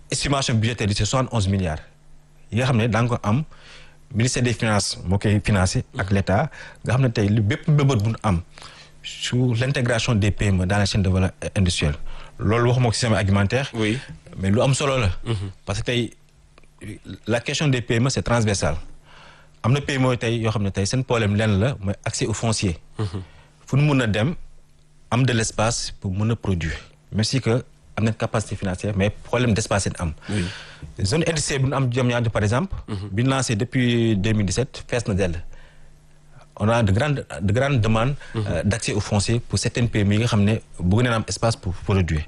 estimation budgétaire c'est 71 milliards yi nga xam ne daa nga ko am ministère des finances moo koy financé ak l'État nga xam ne tey li bépp mbëbët bu ñu am sur l'intégration des PME dans la chaîne de valeur industrielle loolu waxuma ko système alimentaire. oui mais lu am solo la. parce que tey la question des PME c'est transversal am na PME tey yoo xam ne tey seen problème lenn la mooy accès au foncier. fu nu mun a dem am de l'espace pour mën a produire même si que am na capacité financière mais problème d'espace yi am. oui zone industrielle bu ñu am Diamniadio par exemple. bi ñu lancé depuis 2017 fees na dell. on a de grandes demandes. d'accès au foncier pour certaines PME yi nga xam ne bëgg nañ am espace pour produire.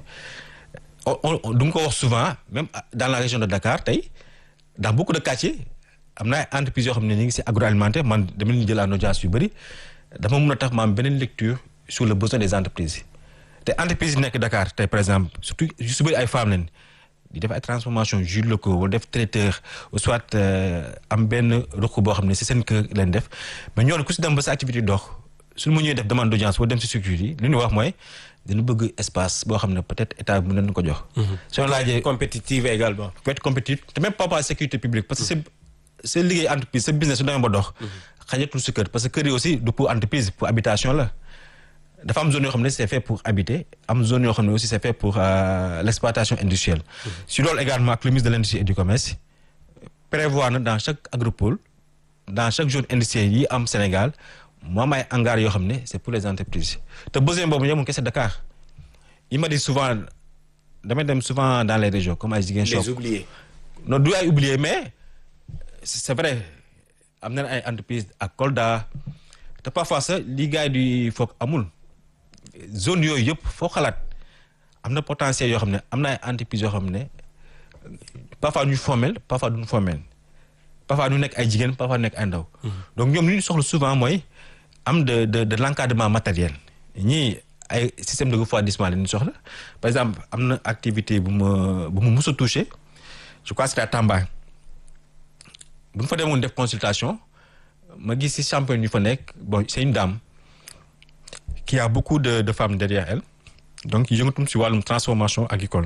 du nga ko wax souvent même dans la région de Dakar tey dans beaucoup de quartiers am na ay entreprises yoo xam ne ñu ngi ci agroalimentaire man dama leen jël en audience yu bëri dama mun a tax ma am beneen lecture sur le besoin des entreprises te entreprises yi nekk Dakar tey par exemple surtout yu su bëri ay femmes lañ di def ay transformation jus locaux wala def traiteur ou soit am benn ruq boo xam ne ci seen kër leen def mais ñooñu ku ci dem ba sa activité dox suñu mu ñuy def demande d'audience wala dem ci structure yi li ñu wax mooy dañu bëgg espace boo xam ne peut-être état bi mën nañu ko jox. soo laajee compétitive également. peut être compétitif te même pas sécurité publique parce que c'est liggéey entreprise sa business su demee ba dox. xajatul si kër parce que kër yi aussi du pour entreprise pour habitation la. dafa am zone yoo xam ne c'est fait pour habiter am zone yoo xam ne aussi c'est fait pour l'exploitation industrielle. si loolu également ak le ministre de l'industrie et du commerce prévoir na dans chaque agropole dans chaque zone industrielle yi am Sénégal mu am ay hangars yoo xam ne c'est pour les entreprises te besoin boobu yemul kese Dakar il m'a dit souvent damay dem souvent dans les régions comme ay Ziguinchor. les oubliés. non du ay oubliés mais c'est vrai am nañ ay entreprises ak Kolda te parfois sax li gars yi di foog amul zone yooyu yëpp foo xalaat am na potentiel yoo xam ne am na ay entreprises yoo xam ne parfois ñu formel parfois duñu formel parfois ñu nekk ay jigéen parfois nekk ay ndaw. donc ñoom li ñu soxla souvent mooy am de l'encadrement matériel ñii ay système de refroidissement la ñu soxla par exemple am na activité bu ma mus a touché je crois que c'était à Tamba bu ñu fa demoon def consultation ma gis ci champion yu fa nekk bon c'est une dame qui a beaucoup de femmes derrière elle donc yëngatum ci wàllum transformation agricole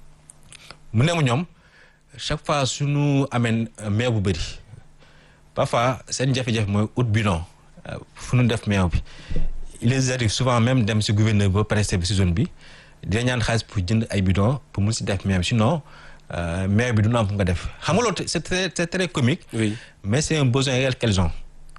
mu ne ma ñoom chaque fois suñu amee meew bu bëri parfois seen jafe-jafe mooy ut bidon fu ñu def meew bi il les arrive souvent même dem ci gouverneur ba prester bi ci zone bi dina ñaan xaalis pour jënd ay bidon pour mun ci def meew sinon meew bi du am fu nga def xam nga loolu c'est très comique. oui mais c'est un besoin réel qu'elles ont.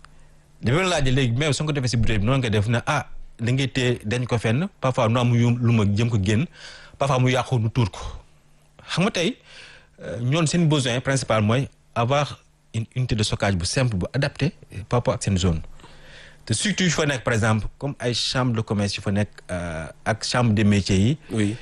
li ma laajee léegi meew su nga ko defee ci bouteille bi noonu nga def ne da ngay téye dañ ko fenn parfois nu am lu ma jëm ko génn parfois mu yàqu nu tuur ko xam nga tey ñoon seen besoin principal mooy avoir une unité de stockage bu simple bu adapté par rapport ak seen zone te surtout yu fa nekk par exemple comme ay chambre de commerce yu fa nekk ak chambre des métiers yi. oui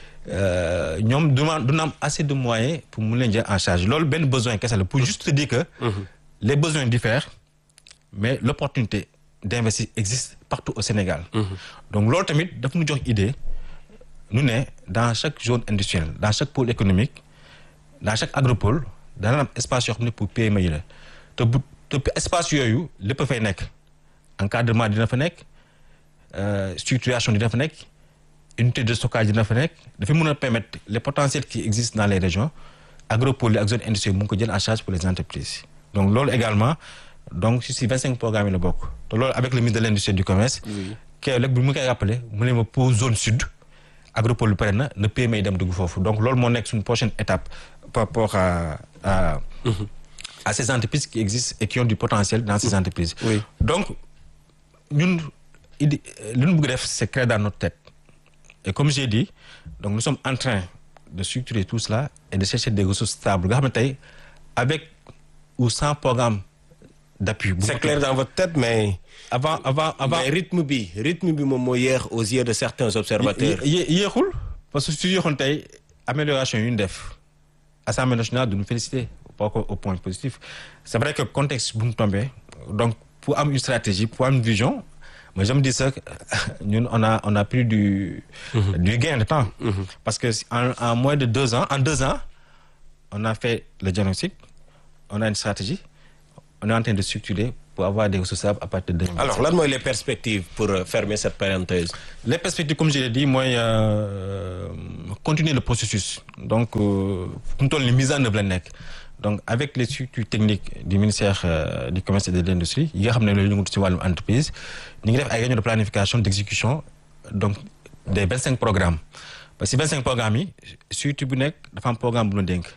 ñoom du am assez de moyens pour mun leen jël en charge loolu benn besoin kese la pour juste te dire que. les besoins diffèrent mais l'opportunité d'investir existe partout au Sénégal. donc loolu tamit daf ñu jox idée ñu ne dans chaque zone industrielle dans chaque pôle économique dans chaque agropole dana am espace yoo xam ne pour PME yi la te espace yooyu lépp fay nekk encadrement dina fa nekk structuration dina fa nekk unité de stockage dina fa nekk dafay mën a permettre les potentiels qui existent dans les régions agropole ak zone industrielle mu ngi ko jël en charge pour les entreprises donc loolu également donc si 25 programmes yi la bokk te loolu avec le ministre de l'industrie et du commerce. kii rek bu mu koy rappelé mu ne ma pour zone sud agropole pare na PME yi dem dugg foofu donc loolu moo nekk suñu prochaine étape par rapport à ces entreprises qui existent et qui ont du potentiel dans ces entreprises. oui donc ñun li ñu bëgg def c'est clair dans notre tête et comme j'ai dit donc nous sommes en train de structurer tout cela et de chercher des ressources stables nga xam ne tey avec ou sans programme d'appui. c'est clair dans votre tête mais. avant mais rythme bi moom moo yéex aux yeux de certains observateurs. yéexul parce que su yéexoon tey amélioration yu ñu def Assemblée nationale du ñu féliciter au point positif c'est vrai que contexte bu mu tombé donc pour am une stratégie pour am une vision mais je me dis ça ñun on a pris du gain de temps. parce que en moins de 2 ans on a fait le diagnostic on a une stratégie on est en train de structurer pour avoir des ressources à partir de 2027. Alors lan mooy les perspectives pour fermer cette parenthèse. Les perspectives, comme je l'ai dit, mooy continuer le processus. Donc fu mu toll nii mise en œuvre la nekk. Donc avec les structures techniques du ministère du commerce et de l'industrie yi nga xam ne loolu ñu ngi ci wàllum entreprise ñu ngi def ay réunions de planification d'exécution donc des 25 programmes parce que 25 programmes yi structure bu nekk dafa am programme bu ñu dénk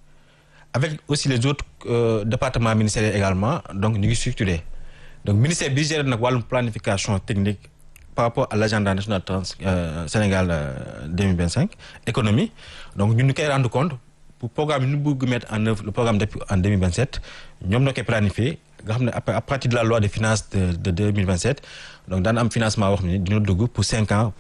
avec aussi les autres départements ministériels également donc ñu ngi structuré donc ministère bi géré nag wàllum planification technique par rapport à l'agenda national Sénégal 2025 économie donc ñun ñu koy rendre compte pour programme yi ñu bëgg mettre en œuvre le programme d'appui en 2027 ñoom ñoo koy planifié nga xam ne à partir de la loi de finances de 2027 donc daan am financement wax ni dina dugg pour 5 ans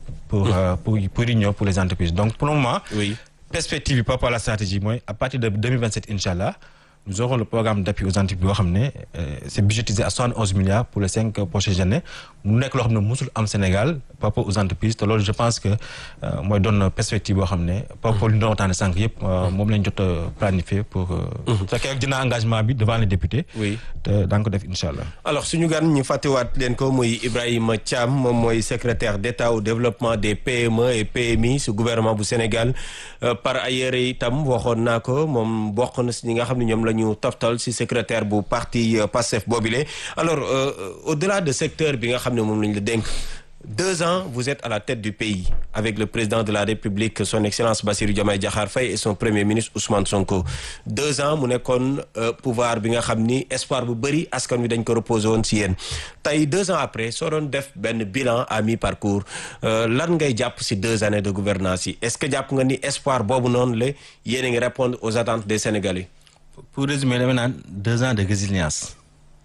pour l'union pour les entreprises donc pour le moment. Oui. Perspective bi par rapport à la stratégie mooy à partir de 2027 inchallah nous aurons le programme d'appui aux entreprises boo xam ne c'est budgétisé à 71 milliards pour les 5 prochaines années mu nekk loo xam ne musul am Sénégal par rapport aux entreprises te loolu je pense que mooy doon perspective boo xam ne par rapport li ñu doon waxtaane sànq yëpp moom lañ jot a planifié pour fekkee dina engagement bi devant les députés. Oui. te daan ko def inchallah. Alors suñu gan ñu fàttewaat leen ko muy Ibrahima Thiam moom mooy secrétaire d'État au développement des PME et PMI su gouvernement bu Sénégal par ailleurs itam waxoon naa ko moom bokk na si ñi nga xam ne ñoom la ñu toftal si secrétaire bu parti PASTEF boobile. Alors au-delà de secteur bi nga xam ne moom lañ la dénk 2 ans vous êtes à la tête du pays avec le président de la République son excellence Bassirou Diomaye Diakhar Faye et son premier ministre Ousmane Sonko 2 ans mu nekkoon pouvoir bi nga xam ni espoir bu bëri askan wi dañ ko reposé woon si yéen tey 2 ans après soo doon def benn bilan à mi-parcours lan ngay jàpp si 2 années de gouvernance yi est-ce que jàpp nga ni espoir boobu noonu la yéen a ngi répondre aux attentes des Sénégalais. Pour résumer dama naan 2 ans de résilience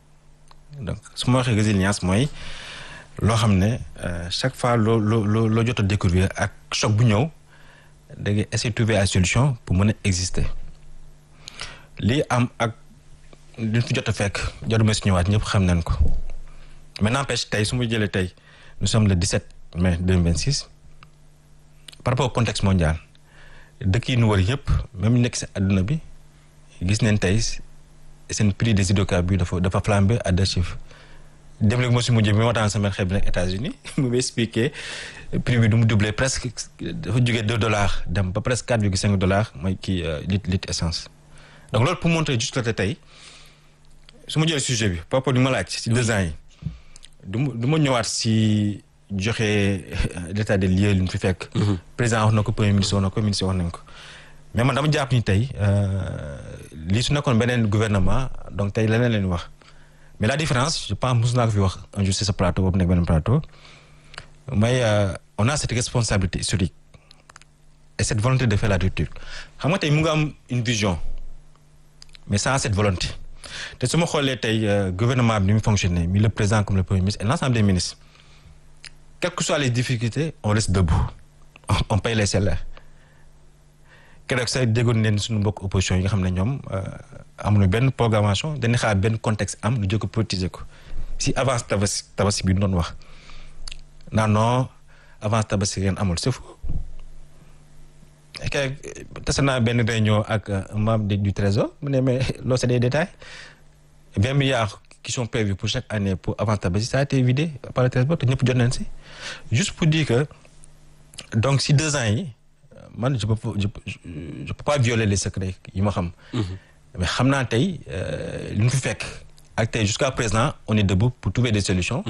donc su ma waxee résilience mooy loo xam ne chaque fois loo jot a découvrir ak choc bu ñëw da ngay essayer de trouver ay solution pour mën a exister lii am ak li ñu fi jot a fekk jaruma si ñëwaat ñëpp xam nañ ko mais n'empêche tey su ma jëlee tey nous sommes le 17 mai 2026 par rapport au contexte mondial dëkk yi nu wër yëpp même nekk si àdduna bi gis nañ tey seen prix des hydrocarbures dafa flambé à 2 chiffres dem léegi moo si mujj bi ma waxtaan sama xel bi nag États-Unis mu ngi expliqué prix bi du mu doublé presque dafa jógee $2 dem ba presque $4,5 mooy kii litre essence donc loolu pour montrer juste que tey su ma jëlee sujet bi par rapport du ma laaj si 2 ans yi du ma ñëwaat si joxe l'état des lieux li ñu fi fekk. président wax na ko premier ministre wax na ko ministre wax nañ ko mais man dama jàpp ni tey lii su nekkoon beneen gouvernement donc tey leneen leen wax. Mais la différence, je pense, mos naa ko fi wax un jour sur ce plateau boobu nekk benn plateau mooy on a cette responsabilité historique et cette volonté de faire la rupture xam nga tey mu nga am une vision mais sans cette volonté te su ma xoolee tey gouvernement bi ni mu fonctionner mi le président comme le premier ministre et l'ensemble des ministres quelles que soient les difficultés on reste debout on paye les salaires keroog sax déggoon leen suñu mbokk opposition yi nga xam ne ñoom amuñu benn programmation dañuy xaar benn contexte am lu jóg ko politiser ko si avance tabaski bi doon wax non avance tabaski ren amul c'est faux keroog tase naa benn réunion ak membre du trésor mu ne mais loolu c'est des détails 20 milliards qui sont prévus pour chaque année pour avance tabaski ça a été vidé par le trésor te ñëpp jot nañ si juste pour dire que donc si 2 ans yi man je peux pas violer les secrets yi ma xam. mais xam naa tey li ñu fi fekk ak tey jusqu'à présent on est debout pour trouver des solutions.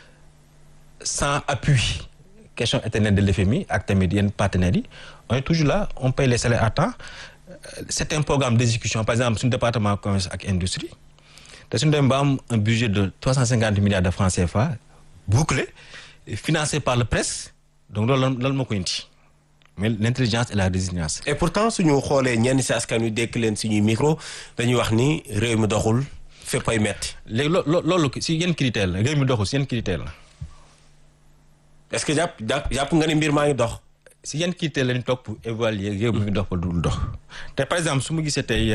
sans appui question éternelle de l'FMI ak tamit yenn partenaires yi on est toujours là on paye les salaires à temps c'est un programme d'exécution par exemple suñu département commerce ak industrie te suñu dem ba am un budget de 350 milliards de francs CFA bouclé financé par le presse donc loolu moo ko indi. mais l'intelligence et la résilience. Et pourtant suñu xoolee ñenn si askan wi dékk leen suñuy micro dañuy wax ni réew mi doxul fépp ay metti. léegi loolu si yenn critère la réew mi doxul si yenn critère la. est-ce que jàpp nga ni mbir maa ngi dox. si yenn critère la ñu toog pour évaluer réew mi ngi dox ba dul dox. te par exemple su ma gisee tey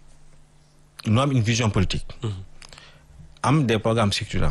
ñu am une vision politique. am des programmes structurants.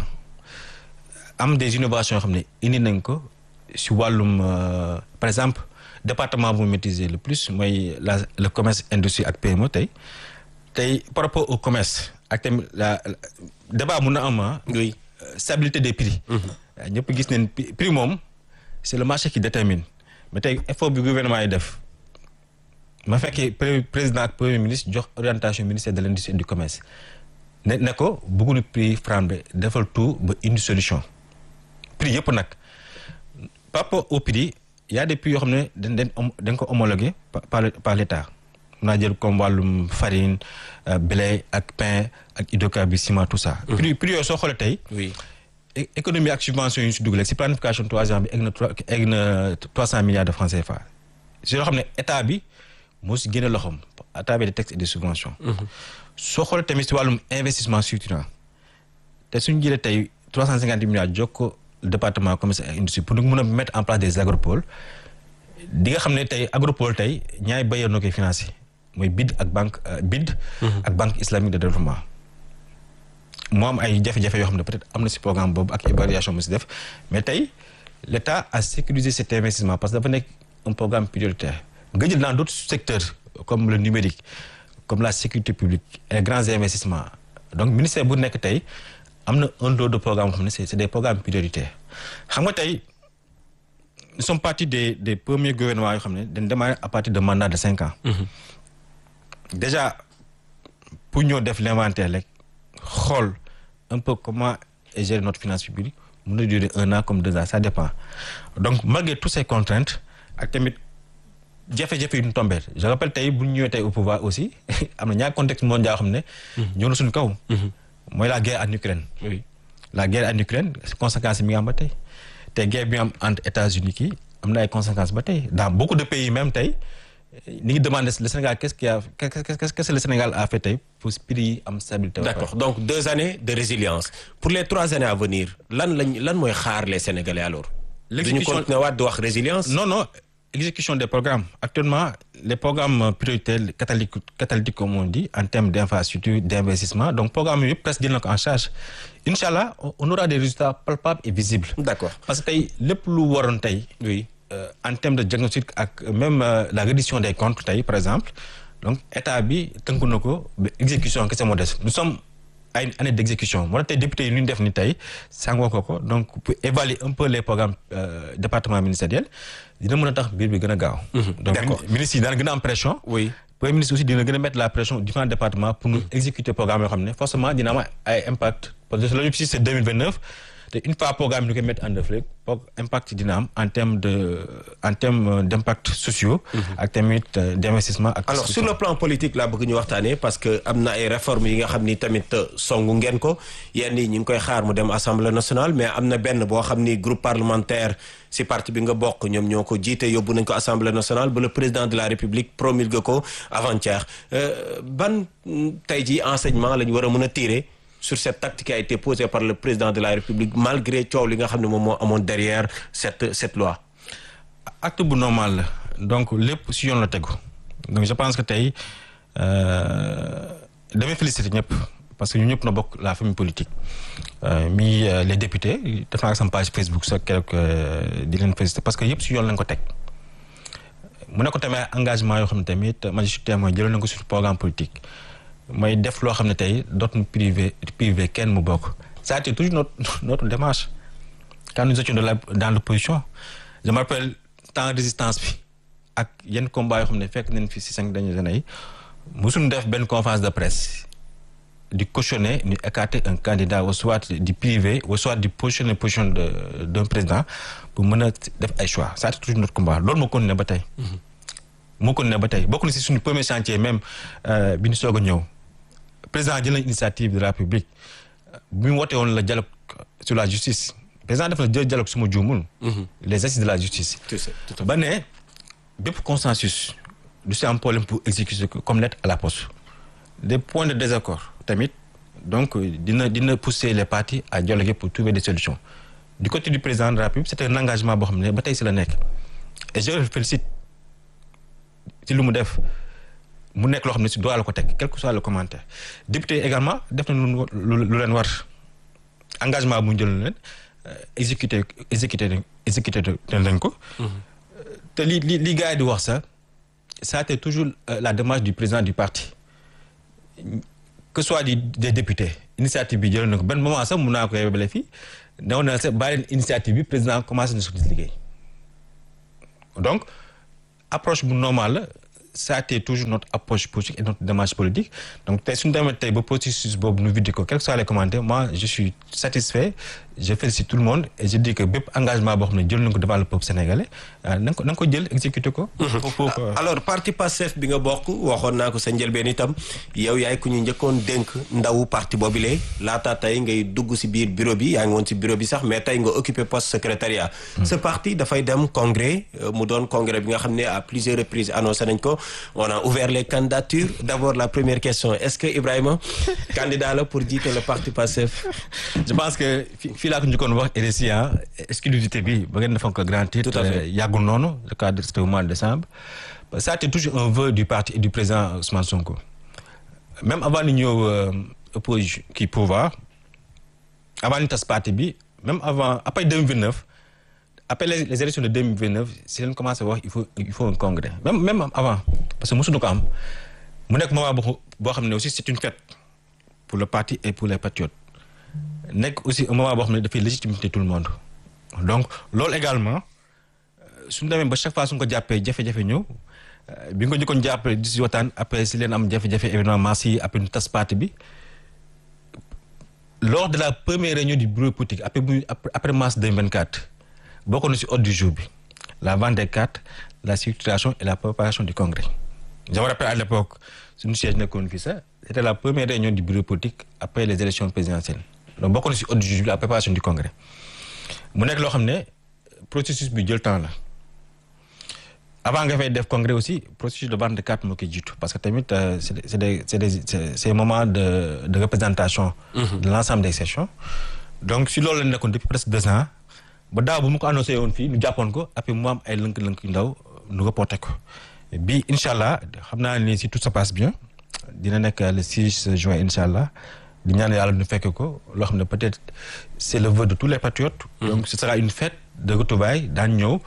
am des innovations yoo xam ne indi nañ ko si wàllum par exemple. département bu maîtriser le plus mooy le commerce industrie ak PME tey par rapport au commerce ak tamit débat mun na am oui. stabilité des prix. ñëpp gis nañ prix moom c'est le marché qui détermine mais tey effort bi gouvernement yi def ma fekkee président ak premier ministre jox orientation ministère de l'industrie et du commerce ne ko bëgguñu prix flambé defal tout ba indi solution prix yëpp nag par rapport au prix y a des prix yoo xam ne dañ ko homologué par l'État mun naa jël comme wàllum farine blé ak pain ak hydrocarbures ciment tout ça. prix yooyu soo xoolee tey. oui. économie ak subvention yi ñu si dugalee si planification 3 ans bi egg na 300 milliards de francs CFA. si yoo xam ne état bi moo si génne loxoom à travers des textes et des subventions. soo xoolee tamit si wàllum investissement structurant te suñu jëlee tey 350 milliards jox ko département commerce et industrie pour ñu mën a mettre en place des agropoles di nga xam ne tey agropole tey ñaari bailleurs noo koy financé mooy BID ak banque ak banque islamique de développement. moo am ay jafe-jafe yoo xam ne peut-être am na si programme boobu ak évaluation mu si def mais tey l'État a sécurisé cet investissement parce que dafa nekk un programme prioritaire nga jël dans d'autres secteurs comme le numérique comme la sécurité publique et les grands investissements donc ministère bu nekk tey am na un lot de programmes yoo xam ne c'est des programmes prioritaires xam nga tey nous sommes partis des premiers gouvernements yoo xam ne dañ démarrer à partir de mandat de 5 ans. Déjà pour ñoo def l'inventaire rek xool un peu comment est gérée notre finance publique mun na durer 1 an comme 2 ans ça dépend donc malgré toutes ces contraintes ak tamit jafe-jafe yu ñu tombé je rappelle tey bu ñu ñëwee tey au pouvoir aussi am na ñaar contexte mondial xam ne. ñëw na suñu kaw. mooy la guerre en Ukraine. oui. la guerre en Ukraine conséquences yi mi ngi am ba tey te guerre bi am entre États-Unis kii am na ay conséquences ba tey dans beaucoup de pays même tey. ni ngi demandé le Sénégal qu'est-ce que le Sénégal a fait tey pour prix am stabilité. D'accord donc 2 années de résilience pour les 3 années à venir lan mooy xaar les Sénégalais alors. l'exécution duñu continuer waat di wax résilience. non exécution des programmes actuellement les programmes prioritaires catalytiques comme on dit en termes d'infrastructure d'investissement donc programme yëpp presque jël na ko en charge Inch'Allah on aura des résultats palpables et visibles. D'accord parce que tey lépp lu waroon tey. oui. En termes de diagnostic ak même la reddition des comptes tey par exemple donc état bi tënku na ko ba exécution kese moo des nous sommes à une année d'exécution moo tax tey député yi lu ñu def ni tey sàngoo ko donc pour évaluer un peu les programmes département ministériel dina mën a tax mbir bi gën a gaaw. D'accord donc ministre yi daan gën a am pression. oui. premier ministre aussi dina gën a mettre la pression différents départements pour ñu exécuter programme yoo xam ne forcément dina am ay impact parce que l'objectif c'est 2029. te une fois programme bi ñu koy mettre en œuvre rek impact dina am en termes d'impact sociaux. ak tamit d'investissement ak. alors sur le plan politique laa bëgg ñu waxtaanee parce que am na ay réformes yi nga xam ni tamit songu ngeen ko yenn yi ñu ngi koy xaar mu dem assemblée nationale mais am na benn boo xam ni groupe parlementaire si parti bi nga bokk ñoom ñoo ko jiite yóbbu nañ ko assemblée nationale ba le président de la république promulgue ko avant-hier ban tey jii enseignement la ñu war a mën a tirer. sur cette acte qui a été posée par le président de la République malgré coow li nga xam ne moom moo amoon derrière cette loi. acte bu normal la donc lépp si yoon la tegu donc je pense que tey damay féliciter ñëpp parce que ñu ñëpp na bokk la famille politique les députés def naa ak sama page Facebook sax keroog di leen féliciter parce que yëpp si yoon lañ ko teg mu ne ko tamit engagement yoo xam ne tamit man je suis témoin jëloon na ko sur programme politique. mooy def loo xam ne tey dootuñu privé kenn mu bokk ça a été toujours notre démarche quand nous étions dans l'opposition je me rappelle temps résistance bi ak yenn combat yoo xam ne fekk nañ fi si 5 dernières années yi mosuñu def benn conférence de presse di cautionner ñu écarter un candidat ou soit du privé ou soit du position d'un président pour mën a def ay choix ça a été toujours notre combat loolu moo continué ba tey. moo continué ba tey bokk na si suñu premier chantier même bi ñu soog a ñëw. président jël na initiative de la République bi mu wootee woon la dialogue sur la justice président def na jël dialogue su ma juumul. les assises de la justice. ba ne bépp consensus du si am problème pour exécuter comme lettre à la poste. des points de désaccord tamit donc dina pousser les partis à dialoguer pour trouver des solutions du côté du président de la République c'est un engagement boo xam ne ba tey si la nekk et je le félicite ci lu mu def. mu nekk loo xam ne si doole la ko teg quel que soit le commentaire député également def na lu leen war engagement bu ñu jël leen exécuté nañ ko. te li gars yi di wax sax ça a été toujours la démarche du président du parti que soit des députés initiative bi jël na ko benn moment sax mun naa ko yebale fii newoon na sax bàyyi leen initiative bi président commencé na si liggéey donc approche bu normale la ça a été toujours notre approche politique et notre démarche politique donc tey suñu demee tey ba processus boobu nu vidé ko quels que soient les commentaires moi je suis satisfait je félicite tout le monde et je dis que bépp engagement boo xam ne jël na ko devant le peuple sénégalais na nga ko jël exécuté ko. alors parti Pastef bi nga bokk waxoon naa ko sa njëlbeen itam yow yaay ku ñu njëkkoon dénk ndawu parti boobile laata tey ngay dugg si biir bureau bi yaa ngi woon si bureau bi sax mais tey nga occupé poste secrétariat. ce parti dafay dem congrès mu doon congrès bi nga xam ne à plusieurs reprises annoncé nañ ko on a ouvert les candidatures d'abord la première question est-ce que Ibrahima candidat la pour jiite le parti Pastef. je pense que fii laa ko njëkkoon wax RSI exclusivité bi ba ngeen defoon ko grand titre. tout à fait yàggul noonu le cadre c'était au mois de décembre. ça a été toujours un vœu du parti et du président Ousmane Sonko même avant ni ñëw oppose kii pouvoir avant ni tas parti bi même avant après 2029 après les élections de 2029 si leen commencé wax il faut un congrès même avant parce que mosuñu ko am mu nekk moment boo xam ne aussi c'est une fête pour le parti et pour les patriotes nekk aussi un moment boo xam ne dafay légitimité tout le monde donc loolu également suñu demee ba chaque fois suñu ko jàppee jafe-jafe ñëw bi nga ko jëkkoon jàppale di si waxtaan après si leen am jafe-jafe évidemment marché yi après ñu tas parti bi lors de la première réunion du bureau politique après mars 2024 bokkoon na si ordre du jour bi la vente des cartes la structuration et la préparation du congrès je me rappelle à l'époque suñu siège nekkoon fii sax c'était la première réunion du bureau politique après les élections présidentielles donc bokkoon na si ordre du jour bi la préparation du congrès mu nekk loo xam ne processus bi jël temps la avant nga fay def congrès aussi processus de vente de cartes moo koy jiitu parce que tamit c'est moment de représentation de l'ensemble des sessions donc si loolu la nekkoon depuis presque 2 ans ba daaw bu mu ko annoncé woon fii ñu jàppoon ko après mu am ay lënk-lënk yu ndaw ñu reporté ko bi incha allah xam naa ni si tout se passe bien dina nekk le 6 juin incha allah di ñaan yàlla ñu fekk ko loo xam ne peut-être c'est le vœu de tous les patriotes donc ce sera une fête de retrouvailles daan ñëw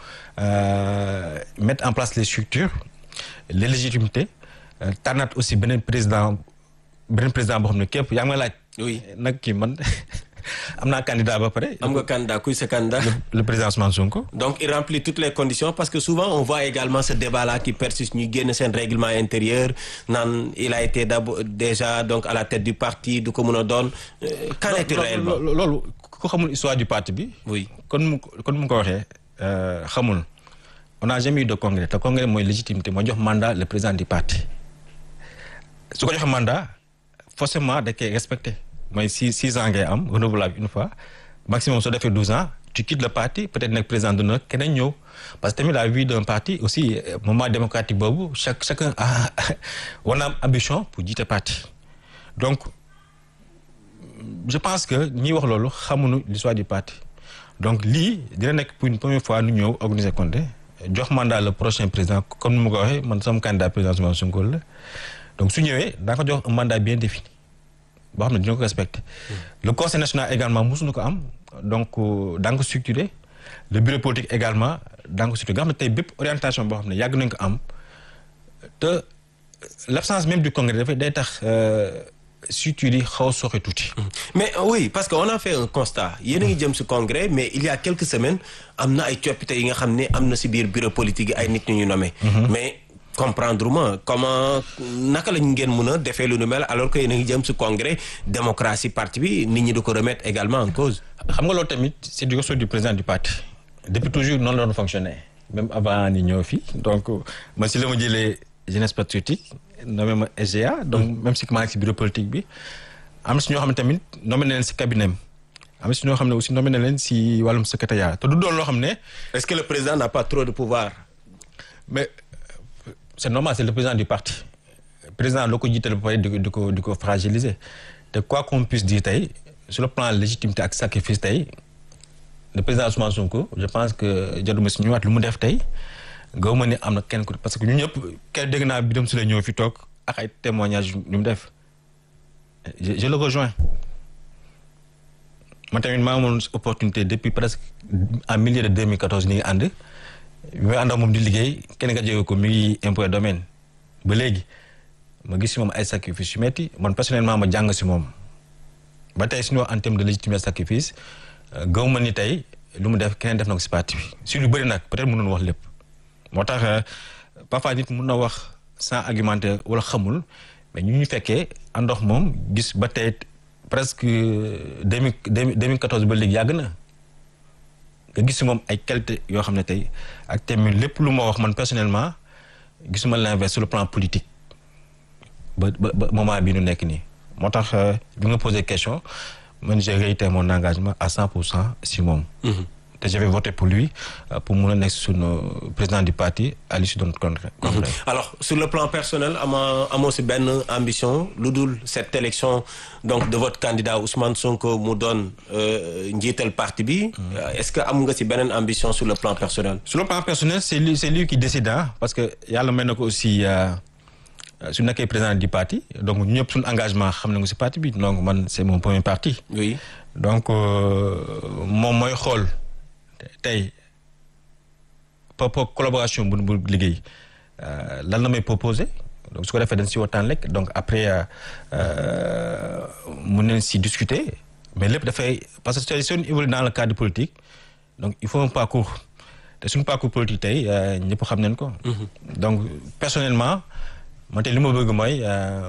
mettre en place les structures les légitimités tànnaat aussi beneen président boo xam ne képp yaa ngi may laaj oui nag kii man am naa candidat ba pare. am nga candidat kuy sa candidat. le président Ousmane Sonko. donc il remplit toutes les conditions parce que souvent on voit également ce débat là qui persiste ñuy génn seen règlement intérieur naan il a été d'abord déjà donc à la tête du parti du ko mën a doon. qu'en est-il réellement loolu ko xamul histoire du parti bi. oui kon mu ko waxee xamul on n'a jamais eu de congrès te congrès mooy légitimité moo jox mandat le président du parti su ko joxe mandat forcément da koy respecté. mooy 6 ans ngay am renouvelable une fois maximum soo defee 12 ans tu quittes le parti peut-être nekk président d'honneur keneen ñëw parce que tamit la vie d'un parti aussi moment démocratique boobu chacun a war na am ambition pour jiite parti donc je pense que ñiy wax loolu xamuñu l'histoire du parti donc lii dina nekk pour une première fois nu ñëw organiser congrès jox mandat le prochain président comme ni ma ko waxee man sama candidat président Ousmane Sonko la donc su ñëwee daa ko jox un mandat bien défini boo xam ne dina ko respecter le conseil national également mosuñu ko am donc daa nga ko structuré le bureau politique également daa nga ko structuré nga xam ne tey bépp orientation boo xam ne yàgg nañ ko am te l'absence même du congrès dafay day tax structure yi xaw a sooxe tuuti. mais oui parce que on a fait un constat yéen a ngi jëm si congrès mais il y a quelques semaines am na ay coppite yi nga xam ne am na si biir bureau politique yi ay nit ñu nommé mais comprendre ma comment naka la ñu ngeen mën a defee lu nu mel alors que yéen a ngi jëm si congrès démocratie parti bi nit ñi di ko remettre également en cause. xam nga loolu tamit c'est du ressort du président du parti depuis toujours noonu la doon fonctionner même avant ni ñëw fii donc man si la ma jëlee jeunesse patriotique nommé ma SGA donc même si maa ngi si bureau politique bi am na si ñoo xam ne tamit nommé na leen si cabinet am na si ñoo xam ne aussi nommé na leen si wàllum secrétariat te du doon loo xam ne. est-ce que le président n'a pas trop de pouvoir. mais c'est normal c'est le président du parti président loo ko jiital ba pare di ko fragiliser te quoi qu'on puisse dire tey sur le plan légitimité ak sacrifice tey le président Ousmane Sonko je pense que jaruma si ñëwaat lu mu def tey gaw ma ne am na kenn ku parce que ñun ñëpp kenn dégg naa bi dem si la ñëw fi toog ak ay témoignages yu mu def je le rejoins man tamit maa amoon opportunité depuis presque en milieu de 2014 ni ngi ànd bi may ànd ak moom di liggéey kenn nga jóge ko mi ngi impôt domaine ba léegi ma gis si moom ay sacrifice yu metti man personnellement ma jàng si moom ba tey suñu wax en terme de légitimité sacrifice gaw ma ni tey lu mu def keneen def na ko si parti bi si lu bëri nag peut-être mënoon wax lépp moo tax parfois nit mun na wax sans argumenter wala xamul mais ñu fekkee àndox moom gis ba tey presque 2014 ba léegi yàgg na nga gis si moom ay qualité yoo xam ne tey ak tamit lépp lu ma wax man personnellement gisuma l'inverse sur le plan politique ba moment bi nu nekk nii moo tax bi nga posé question man j'ai réitéré mon engagement à 100% si moom. te j'avais voté pour lui pour mun a nekk suñu président du parti à l'issue de notre congrès. Alors sur le plan personnel amoo si benn ambition lu dul cette élection donc de votre candidat Ousmane Sonko mu doon njiital parti bi. Est-ce que am nga si beneen ambition sur le plan personnel. Sur le plan personnel c'est lui qui décide parce que yàlla may na ko aussi su nekkee président du parti donc ñëpp suñu engagement xam nañu ko si parti bi donc man c'est mon premier parti. Oui. donc moom mooy xool. tey par collaboration bu liggéey lan la may proposé donc su ko defee dañ si waxtaan rek donc après mun nañ si discuter mais lépp dafay parce que si on évolue dans le cadre politique donc il faut un parcours te suñu parcours politique tey ñëpp xam nañ ko. donc personnellement man tey li ma bëgg mooy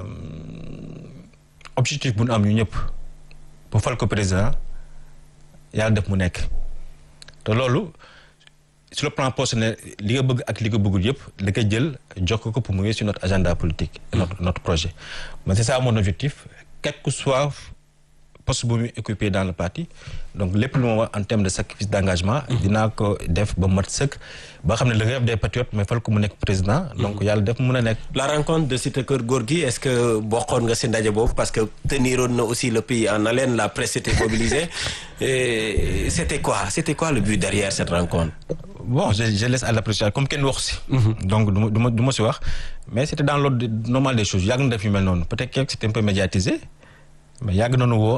objectif bu ñu am ñu ñëpp pour fal ko président yàlla def mu nekk. te loolu sur le plan personnel li nga bëgg ak li nga bëggul yëpp da koy jël jox ko pour mu ngi sur notre agenda politique. notre projet. mais c'est ça mon objectif quel que soit poste bu muy occupé dans le parti donc lépp lu ma wax en termes de sacrifice d'engagement. dinaa ko def ba mat sëkk ba xam ne le rêve des patriotes mais fal ko mu nekk président. donc yàlla def mun a nekk. La rencontre de Cité Keur Gorgui est-ce que bokkoon nga si ndaje boobu parce que teniroon na aussi le pays en haleine la presse était mobilisée et c'était quoi le but derrière cette rencontre. Bon je laisse à l'appréciation comme kenn wax si. donc du ma si wax mais c'était dans l'ordre normal des choses yàgg na def yu mel noonu peut-être que c'était un peu médiatisé mais yàgg nañu woo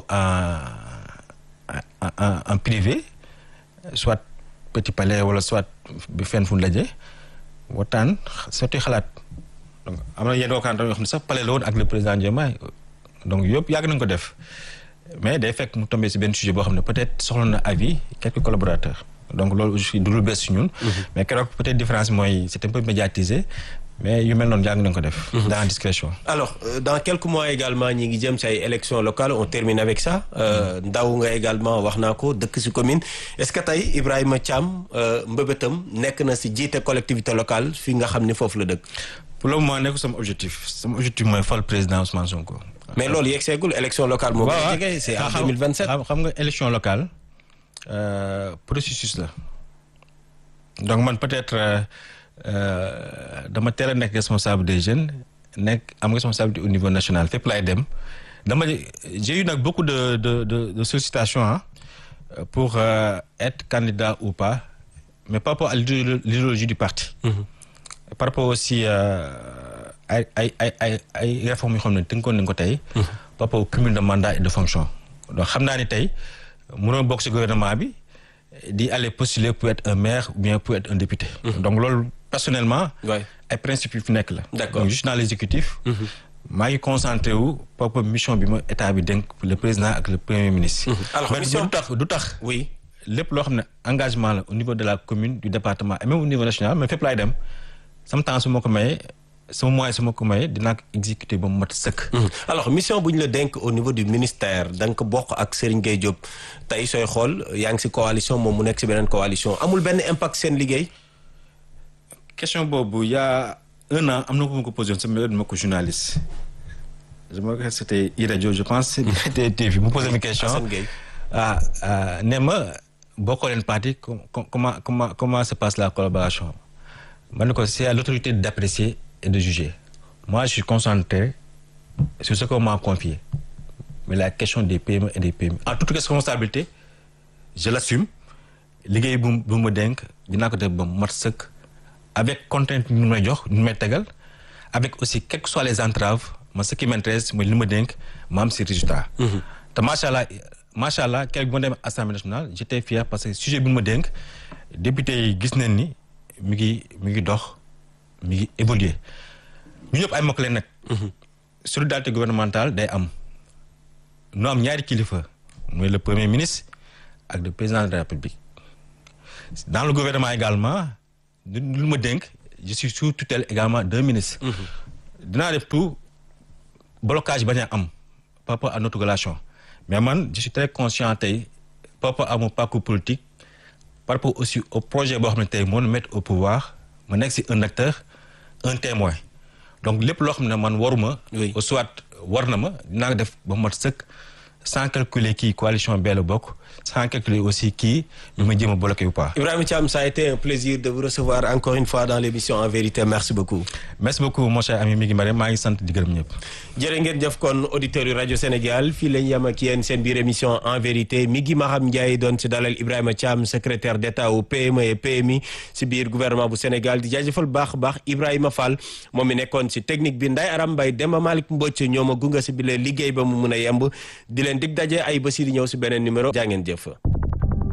en privé soit Petit Palais wala soit bi fenn fu ñu lajee waxtaan sotti xalaat donc am na yenn waxtaan yoo xam ne sax palais la woon ak le président Diomaye donc yëpp yàgg nañu ko def mais day fekk mu tombé si benn sujet boo xam ne peut-être soxla na avis quelques collaborateurs donc loolu aussi du lu bees si ñun. mais keroog peut-être différence mooy c'est un peu médiatisé mais yu mel noonu yàgg nañu ko def. dans la discrétion. alors dans quelques mois également ñi ngi jëm ci ay élections locales on termine avec ça ndaw nga également wax naa ko dëkk ci commune est-ce que tey Ibrahima Thiam mbëbëtam nekk na ci jiite collectivité locale fi nga xam ni foofu la dëkk. pour le moment nekk sama objectif mooy fal président Ousmane Sonko. mais loolu yegg seegul élection locale moo koy jege c'est en 2027. xam nga élection locale processus la donc man peut-être. dama teel a nekk responsable des jeunes nekk am responsabilité au niveau national fépp laay dem j'ai eu nag beaucoup de sollicitations pour être candidat ou pas mais par rapport à l'idéologie du parti. par rapport aussi ay réformes yoo xam ne tënkoon nañu ko tey. par rapport au cumul de mandat et de fonction donc xam naa ni tey mënoo bokk ci gouvernement bi di aller postuler pour être un maire ou bien pour être un député. donc loolu personnellement. ay principes yu fi nekk la. d'accord donc juste dans l'exécutif. maa ngi concentré wu par rapport mission bi ma état bi dénk le président ak le premier ministre. alors mission du tax. oui lépp loo xam ne engagement la au niveau de la commune du département et même au niveau national mais fépp laay dem sama temps su ma ko mayee sama moyen su ma ko mayee dinaa ko exécuter ba mu mat sëkk. alors mission bu ñu la dénk au niveau du ministère da nga ko bokk ak Serigne Gueye Diop tey sooy xool yaa ngi ci coalition moom mu nekk ci beneen coalition amul benn impact seen liggéey. question boobu y a un an am na ko ma ko posé woon sama ma ko journaliste je me rappelle c'était iRadio je pense c'était TV mu posé ma question. Assane Gueye ne ma bokkoo leen parti comment se passe la collaboration ma ne ko c'est à l'autorité d'apprécier et de juger moi je suis concentré sur ce qu'on m'a confié mais la question des PME et des PMI en toute responsabilité je l'assume liggéey bu ma dénk dinaa ko def ba mat sëkk avec contrainte ñu may jox ñu may tegal avec aussi quelles que soient les entraves man ce qui m'intéresse mooy li ma dénk ma am ci résultat te macha allah keroog bu ma demee Assemblée nationale j'étais fier parce que sujet bi ma dénk député yi gis nañ ni mi ngi dox mi ngi évoluer ñu ñëpp ay mbokk leen nag solidarité gouvernementale day am nu am ñaari kilifa mooy le premier ministre ak le président de la République dans le gouvernement également lu ma dénk je suis sous tutelle également d'un ministre. dinaa def tout blocage bañ a am par rapport à notre relation mais man je suis très conscient tey par rapport à mon parcours politique par rapport aussi au projet boo xam ne tey moo ñu mettre au pouvoir ma nekk si un acteur un témoin donc lépp loo xam ne man waruma. oui soit war na ma dinaa ko def ba mot sëkk sans calculer kii coalition bee la bokk sans calculer aussi kii lu ma jéem a bloqué ou pas. Ibrahima Thiam, ça a été un plaisir de vous recevoir encore une fois dans l'émission En Vérité. Merci beaucoup. merci beaucoup mon cher ami mi ngi maa ngi sant di gërëm ñëpp. jërë ngeen jëf kon auditeurs yu rajo Sénégal fii lañ yem ak yéen seen biir émission En Vérité mi ngi Maham Ndiaye doon si dalal Ibrahima Thiam secrétaire d'État au PME et PMI si biir gouvernement bu Sénégal di jaajëfal baax Ibrahima Fall moom mi nekkoon si technique bi Nday Aram Mbaye Demba Malick Mbocc ñoo ma gunga si bile liggéey ba mu mun a yemb di leen dig daje ay bés yi di ñëw si beneen numéro jaa ngeen jëf.